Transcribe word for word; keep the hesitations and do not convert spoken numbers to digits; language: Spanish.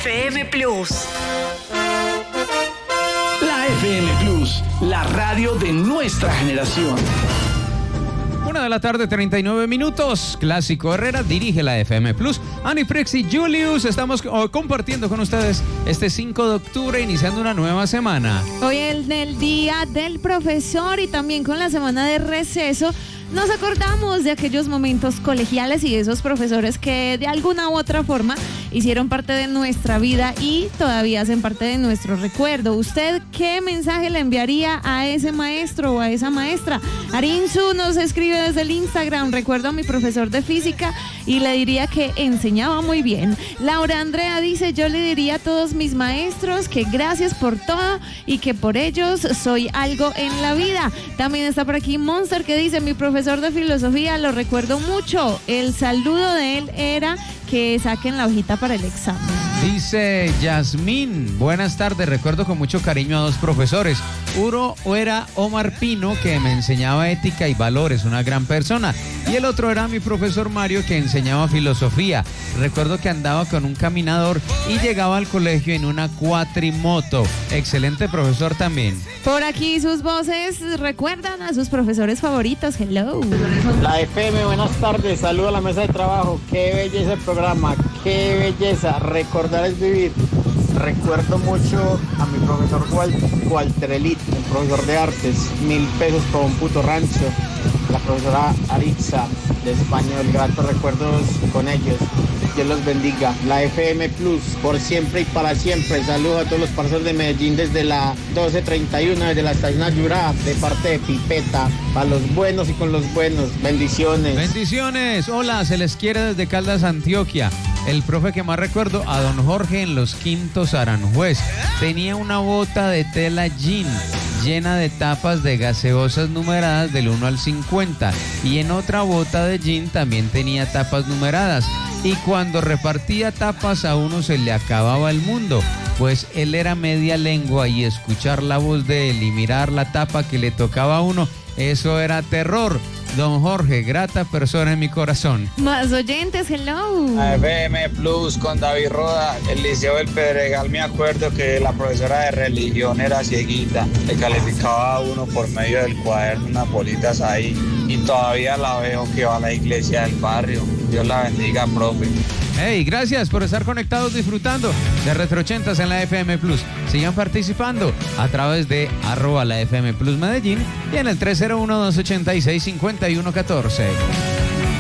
F M Plus. La F M Plus, la radio de nuestra generación. Una de la tarde, treinta y nueve minutos. Clásico Herrera dirige la F M Plus. Ani Prex y Julius, estamos oh, compartiendo con ustedes este cinco de octubre, iniciando una nueva semana. Hoy en el Día del Profesor y también con la semana de receso, nos acordamos de aquellos momentos colegiales y de esos profesores que de alguna u otra forma hicieron parte de nuestra vida y todavía hacen parte de nuestro recuerdo. ¿Usted qué mensaje le enviaría a ese maestro o a esa maestra? Arinzu nos escribe desde el Instagram: recuerdo a mi profesor de física y le diría que enseñaba muy bien. Laura Andrea dice: yo le diría a todos mis maestros que gracias por todo y que por ellos soy algo en la vida. También está por aquí Monster, que dice: mi profesor de filosofía lo recuerdo mucho, el saludo de él era que saquen la hojita para el examen. Dice Yasmín: buenas tardes, recuerdo con mucho cariño a dos profesores. Uno era Omar Pino, que me enseñaba ética y valores, una gran persona, y el otro era mi profesor Mario, que enseñaba filosofía. Recuerdo que andaba con un caminador y llegaba al colegio en una cuatrimoto. Excelente profesor también. Por aquí sus voces recuerdan a sus profesores favoritos. Hello. La F M, buenas tardes, saludo a la mesa de trabajo. Qué belleza el programa, qué belleza, recordar es vivir. Recuerdo mucho a mi profesor Walter Elit, el profesor de artes, mil pesos por un puto rancho. La profesora Aritza de español, gratos recuerdos con ellos. Dios los bendiga. La F M Plus, por siempre y para siempre. Saludos a todos los parceros de Medellín desde la doce treinta y uno, desde la estación Ayurá, de parte de Pipeta. Para los buenos y con los buenos. Bendiciones. Bendiciones. Hola, se les quiere desde Caldas, Antioquia. El profe que más recuerdo, a don Jorge en Los Quintos, Aranjuez. Tenía una bota de tela jean llena de tapas de gaseosas numeradas del uno al cincuenta, y en otra bota de jean también tenía tapas numeradas, y cuando repartía tapas a uno se le acababa el mundo, pues él era media lengua y escuchar la voz de él y mirar la tapa que le tocaba a uno, eso era terror. Don Jorge, grata persona en mi corazón. Más oyentes, hello. F M Plus con David Roda, el Liceo del Pedregal. Me acuerdo que la profesora de religión era cieguita, le calificaba a uno por medio del cuaderno unas bolitas ahí, y todavía la veo que va a la iglesia del barrio. Dios la bendiga, profe. Hey, gracias por estar conectados disfrutando de Retro ochentas en la F M Plus. Sigan participando a través de arroba la F M Plus Medellín y en el tres cero uno, dos ocho seis, cinco uno uno cuatro.